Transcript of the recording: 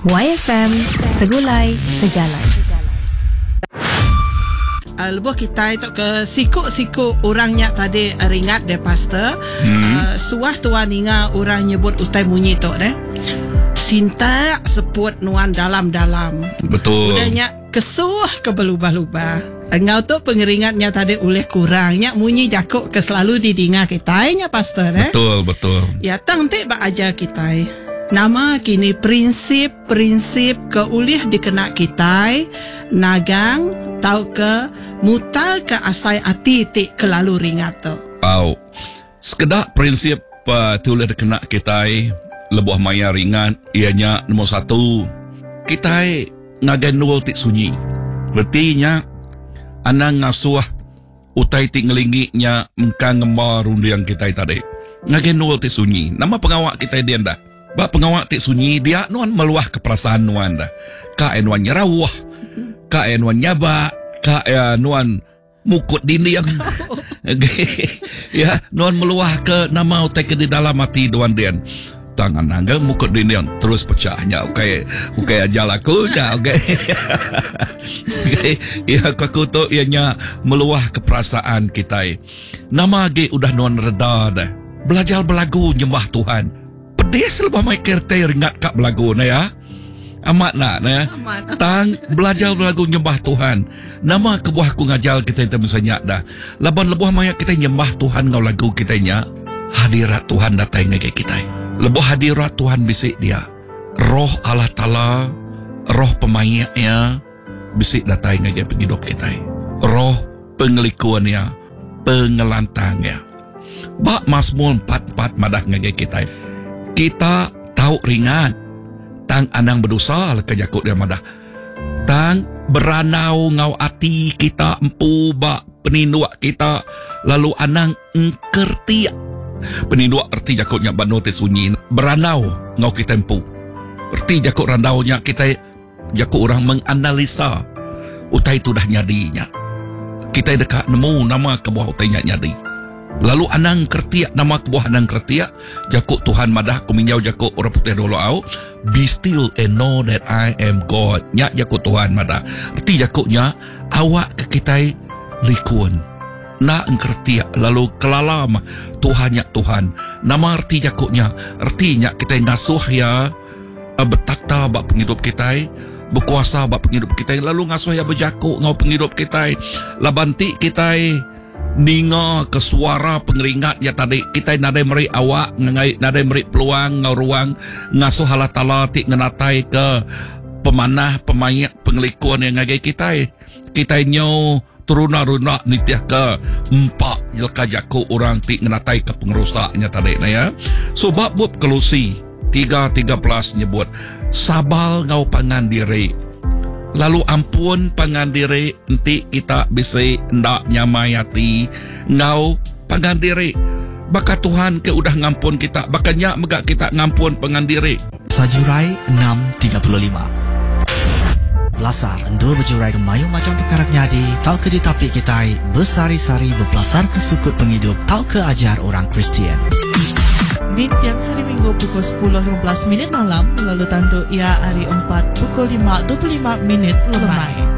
YFM, segulai sejalan. Lebuh kita itu ke siku-siku orangnya tadi ringat deh pastor. Suah tuan inga orang nyebut utai bunyi tu deh. Sinta seput nuan dalam-dalam. Betul. Udahnya kesuh ke belubah-lubah. Engau tu pengeringatnya tadi oleh kurangnya bunyi jakuk ke selalu didinga kita nya pastor eh. Betul. Ya tangtik bak aja kita. Nama kini prinsip-prinsip keulih dikena kita nagang tau ke mutal ke asai ati ti kelalu ringat tu. Wow. Sekedar prinsip tulis kena kita lebuh maya ringan ianya nombor 1. Kita ngagan nul tik sunyi. Berarti anang ngasuh utai tik ngelingiknya engkang ngembar rundiang kita tadi. Ngagan nul tik sunyi. Nama pengawak kita dia dah. Bak pengawak tik sunyi dia nuan meluah keperasaan nuan dah. Ka nuan nyerawah. Ka nuan nyaba, ka nuan mukut dinding. Ya, nuan meluah ke nama utai ke di dalam hati nuan dian. Tangan angga mukut dinding terus pecahnya. Okey aja laku dah. Okey. Ya aku tu ianya meluah keperasaan kita. Nama ge udah nuan reda dah. Belajar belagu nyembah Tuhan. Pedes lebah mai kertai ringat kak belagu na ya. Amat nak ya. Tang belajar belagu nyembah Tuhan. Nama kebuah ku ngajal kita itu misalnya dah. Laban lebuh maya kita nyembah Tuhan ngau lagu kita nya. Hadirat Tuhan datang ke kita. Lebuh hadirat Tuhan bisik dia. Roh Allah Ta'ala, roh pemayaknya bisik datang ke penghidup kita. Roh pengelikuannya, pengelantangnya. Bak Mazmur 44 madah ngage kita. Kita tahu ringan tang anang berdosa ke jakut dia madah. Tang beranau ngau ati kita empu bak peninduak kita lalu anang engkerti. Peninduak erti jakutnya banote sunyi beranau ngau kita empu. Erti jakut randaunya kita jakut orang menganalisa utai tu dah nyadinya. Kita dekat nemu nama kebuah utai nyadi. Lalu anang kertiak nama kebuah anang kertiak jakuk Tuhan madah kuminyau jakuk orang putih dulu au be still and know that I am God. Nyak jakuk Tuhan madah erti jakuknya awak ke kita likun nak engkertiak lalu kelalam Tuhan nyak Tuhan nama erti jakuknya ertinya kita ngasuh ya bertakta bak penghidup kita berkuasa bak penghidup kita lalu ngasuh ya berjakuk ngau penghidup kita labanti kita ninga ke suara pengeringat ya tadi kita nadai meri awak ngai nadai meri peluang ngau ruang ngasuh Allah Ta'ala tik ngenatai ke pemanah pemayak pengelikuan yang ngagai kita nyo turuna-runa nitiah ke empat jelka jaku orang tik ngenatai ke pengerusaknya tadi na ya. So bab buat Kolose 3:13 nyebut sabal ngau pangan diri. Lalu ampun pangan diri nanti kita bisa ndak nyamayati ngau pangan diri. Baka Tuhan ke udah ngampun kita. Bakanya megak kita ngampun pangan diri. Sajurai 6:35 Lasar endur berjurai kemayu macam perkara nyadi. Tau ke ditapik kita bersari-sari berpelasar ke sukut penghidup. Tau ke ajar orang Kristian. Di tiang hari Minggu pukul 10.15 malam lalu tandu ia hari 4 pukul 5.25 lemai.